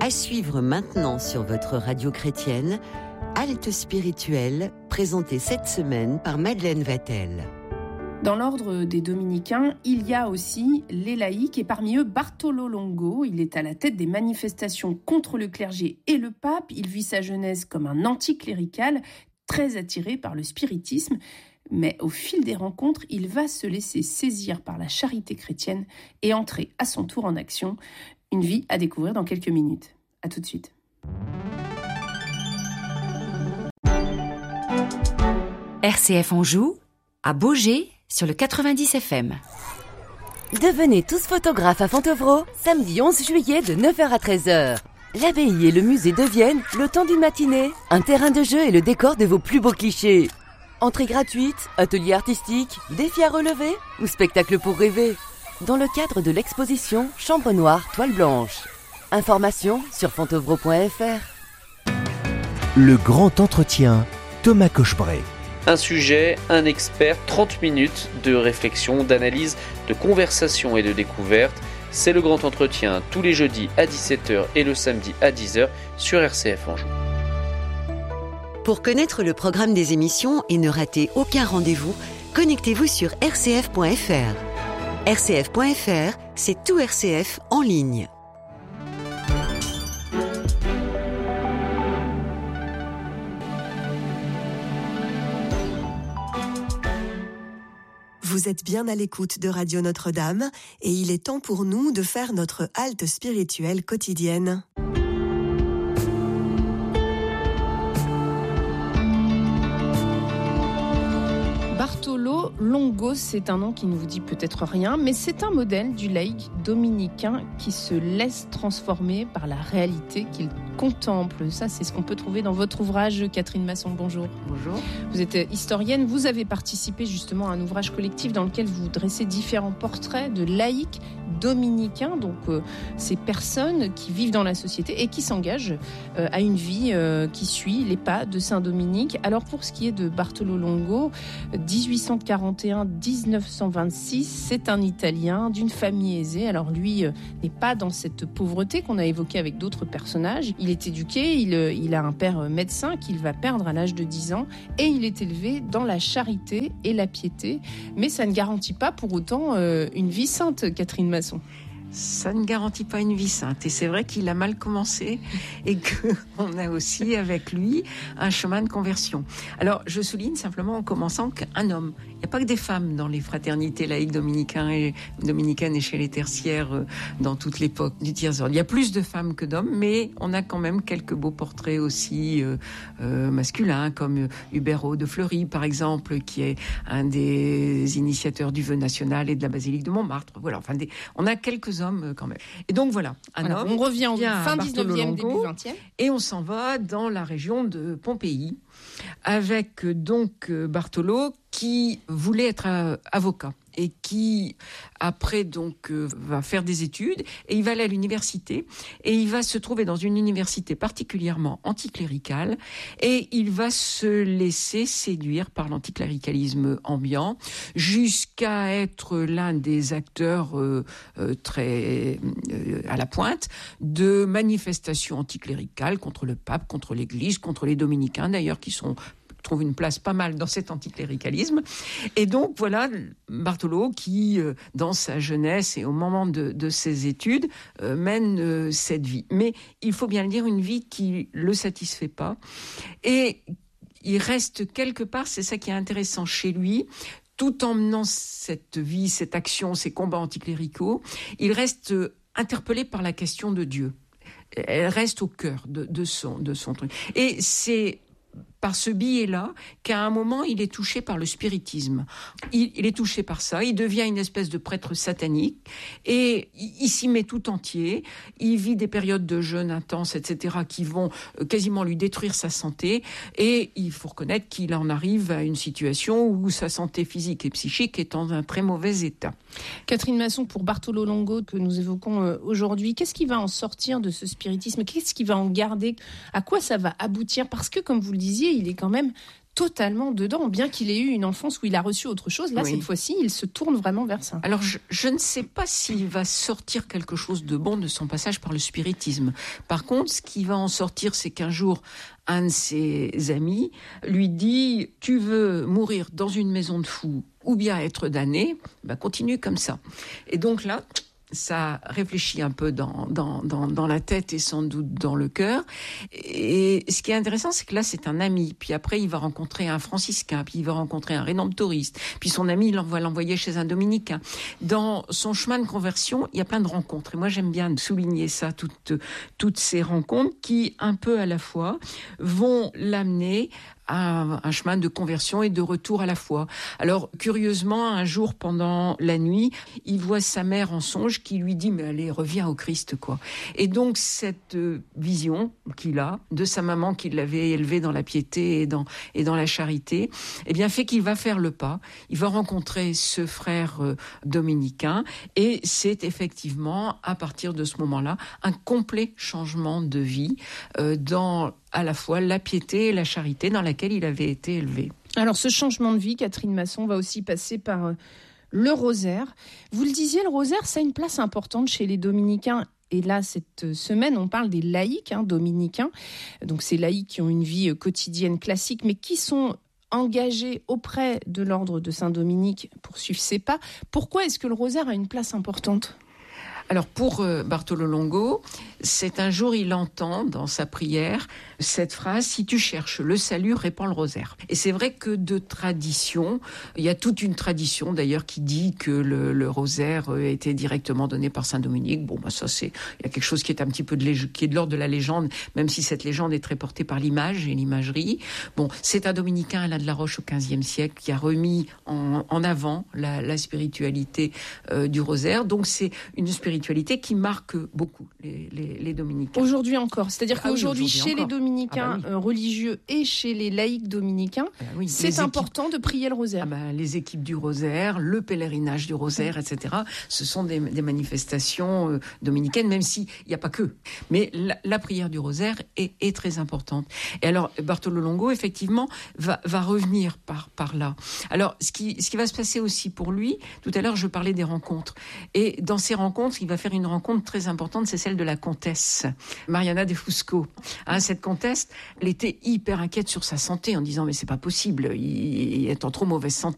À suivre maintenant sur votre radio chrétienne, Halte spirituelle, présentée cette semaine par Madeleine Vatel. Dans l'ordre des dominicains, il y a aussi les laïcs et parmi eux Bartolo Longo. Il est à la tête des manifestations contre le clergé et le pape. Il vit sa jeunesse comme un anticlérical, très attiré par le spiritisme. Mais au fil des rencontres, il va se laisser saisir par la charité chrétienne et entrer à son tour en action. Une vie à découvrir dans quelques minutes. À tout de suite. RCF Anjou, à Baugé, sur le 90 FM. Devenez tous photographes à Fontevraud, samedi 11 juillet de 9h à 13h. L'abbaye et le musée deviennent, le temps d'une matinée, un terrain de jeu et le décor de vos plus beaux clichés. Entrée gratuite, atelier artistique, défi à relever ou spectacle pour rêver. Dans le cadre de l'exposition Chambre Noire, Toile Blanche. Informations sur fontevraud.fr. Le grand entretien, Thomas Cochebray. Un sujet, un expert, 30 minutes de réflexion, d'analyse, de conversation et de découverte. C'est le grand entretien tous les jeudis à 17h et le samedi à 10h sur RCF Anjou. Pour connaître le programme des émissions et ne rater aucun rendez-vous, connectez-vous sur rcf.fr. RCF.fr, c'est tout RCF en ligne. Vous êtes bien à l'écoute de Radio Notre-Dame et il est temps pour nous de faire notre halte spirituelle quotidienne. Bartolo Longo, c'est un nom qui ne vous dit peut-être rien, mais c'est un modèle du laïc dominicain qui se laisse transformer par la réalité qu'il contemple. Ça, c'est ce qu'on peut trouver dans votre ouvrage. Catherine Masson, bonjour. Bonjour. Vous êtes historienne, vous avez participé justement à un ouvrage collectif dans lequel vous dressez différents portraits de laïcs dominicains, donc ces personnes qui vivent dans la société et qui s'engagent à une vie qui suit les pas de Saint-Dominique. Alors pour ce qui est de Bartolo Longo, 1841-1926, c'est un Italien d'une famille aisée. Alors lui n'est pas dans cette pauvreté qu'on a évoquée avec d'autres personnages. Il est éduqué, il a un père médecin qu'il va perdre à l'âge de 10 ans et il est élevé dans la charité et la piété. Mais ça ne garantit pas pour autant une vie sainte, Catherine Masson. Ça ne garantit pas une vie sainte. Et c'est vrai qu'il a mal commencé et qu'on a aussi avec lui un chemin de conversion. Alors, je souligne simplement en commençant qu'un homme, il n'y a pas que des femmes dans les fraternités laïques dominicaines et chez les tertiaires dans toute l'époque du tiers-ordre. Il y a plus de femmes que d'hommes, mais on a quand même quelques beaux portraits aussi masculins, comme Hubert de Fleury, par exemple, qui est un des initiateurs du vœu national et de la basilique de Montmartre. Voilà, enfin, on a quelques hommes quand même. Et donc voilà, homme. On revient en fin 19e, début 20e. Et on s'en va dans la région de Pompéi, avec donc Bartolo qui voulait être avocat et qui après donc va faire des études et il va aller à l'université et il va se trouver dans une université particulièrement anticléricale et il va se laisser séduire par l'anticléricalisme ambiant jusqu'à être l'un des acteurs très à la pointe de manifestations anticléricales contre le pape, contre l'Église, contre les dominicains d'ailleurs qui trouve une place pas mal dans cet anticléricalisme. Et donc, voilà, Bartolo qui, dans sa jeunesse et au moment de ses études, mène cette vie. Mais il faut bien le dire, une vie qui le satisfait pas. Et il reste quelque part, c'est ça qui est intéressant chez lui, tout en menant cette vie, cette action, ces combats anticléricaux, il reste interpellé par la question de Dieu. Elle reste au cœur de son truc. Et c'est par ce biais-là qu'à un moment, il est touché par le spiritisme. Il est touché par ça, il devient une espèce de prêtre satanique et il s'y met tout entier. Il vit des périodes de jeûne intenses, etc., qui vont quasiment lui détruire sa santé et il faut reconnaître qu'il en arrive à une situation où sa santé physique et psychique est dans un très mauvais état. Catherine Masson, pour Bartolo Longo que nous évoquons aujourd'hui, qu'est-ce qui va en sortir de ce spiritisme ? Qu'est-ce qui va en garder ? À quoi ça va aboutir ? Parce que, comme vous le disiez, il est quand même totalement dedans, bien qu'il ait eu une enfance où il a reçu autre chose. Là, cette fois-ci, il se tourne vraiment vers ça. Alors, je ne sais pas s'il va sortir quelque chose de bon de son passage par le spiritisme. Par contre, ce qui va en sortir, c'est qu'un jour, un de ses amis lui dit « Tu veux mourir dans une maison de fous ou bien être damné, continue comme ça. » Et donc là, ça réfléchit un peu dans la tête et sans doute dans le cœur. Et ce qui est intéressant, c'est que là, c'est un ami. Puis après, il va rencontrer un franciscain, puis il va rencontrer un rédemptoriste. Puis son ami, il va l'envoyer chez un dominicain. Dans son chemin de conversion, il y a plein de rencontres. Et moi, j'aime bien souligner ça, toutes ces rencontres qui, un peu à la fois, vont l'amener à un chemin de conversion et de retour à la foi. Alors, curieusement, un jour, pendant la nuit, il voit sa mère en songe qui lui dit « Mais allez, reviens au Christ, quoi ». Et donc, cette vision qu'il a de sa maman qui l'avait élevé dans la piété et dans la charité, eh bien, fait qu'il va faire le pas. Il va rencontrer ce frère dominicain et c'est effectivement, à partir de ce moment-là, un complet changement de vie dans à la fois la piété et la charité dans laquelle il avait été élevé. Alors ce changement de vie, Catherine Masson, va aussi passer par le rosaire. Vous le disiez, le rosaire, ça a une place importante chez les dominicains. Et là, cette semaine, on parle des laïcs dominicains. Donc ces laïcs qui ont une vie quotidienne classique, mais qui sont engagés auprès de l'ordre de Saint-Dominique pour suivre ses pas. Pourquoi est-ce que le rosaire a une place importante ? Alors pour Bartolo Longo, c'est un jour il entend dans sa prière cette phrase « Si tu cherches le salut, répands le rosaire ». Et c'est vrai que de tradition, il y a toute une tradition d'ailleurs qui dit que le rosaire a été directement donné par Saint-Dominique. Bon, ça il y a quelque chose qui est un petit peu qui est de l'ordre de la légende, même si cette légende est très portée par l'image et l'imagerie. Bon, c'est un dominicain, Alain de la Roche, au XVe siècle, qui a remis en avant la spiritualité du rosaire. Donc c'est une spiritualité qui marque beaucoup les dominicains. Aujourd'hui encore, c'est-à-dire qu'aujourd'hui, chez les dominicains religieux et chez les laïcs dominicains, c'est important de prier le rosaire. Les équipes du rosaire, le pèlerinage du rosaire, etc., ce sont des manifestations dominicaines, même s'il n'y a pas que. Mais la prière du rosaire est très importante. Et alors, Bartolo Longo, effectivement, va revenir par là. Alors, ce qui va se passer aussi pour lui, tout à l'heure, je parlais des rencontres. Et dans ces rencontres, il va faire une rencontre très importante, c'est celle de la comtesse Mariana de Fusco. Cette comtesse, elle était hyper inquiète sur sa santé en disant mais c'est pas possible, il est en trop mauvaise santé.